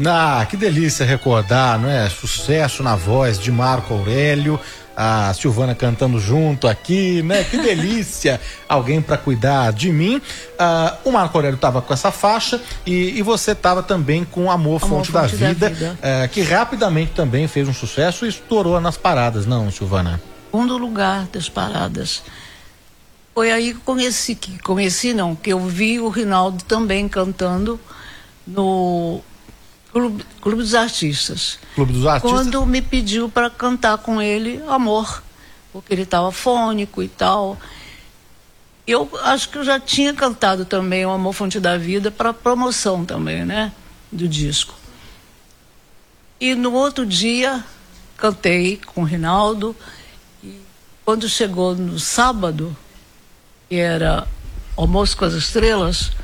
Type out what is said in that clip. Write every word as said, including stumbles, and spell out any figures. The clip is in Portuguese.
Ah, que delícia recordar, não é? Sucesso na voz de Marco Aurélio, a Silvana cantando junto aqui, né? Que delícia! Alguém para cuidar de mim. Ah, o Marco Aurélio estava com essa faixa e, e você estava também com Amor, Fonte, Fonte da, da Vida, vida. Ah, que rapidamente também fez um sucesso e estourou nas paradas, não, Silvana? Segundo lugar das paradas. Foi aí que conheci, que conheci não, que eu vi o Rinaldo também cantando no Clube, Clube dos Artistas. Clube dos Artistas? Quando me pediu para cantar com ele Amor, porque ele estava fônico e tal. Eu acho que eu já tinha cantado também o Amor, Fonte da Vida para promoção também, né, do disco. E no outro dia cantei com o Rinaldo e quando chegou no sábado, que era Almoço com as Estrelas,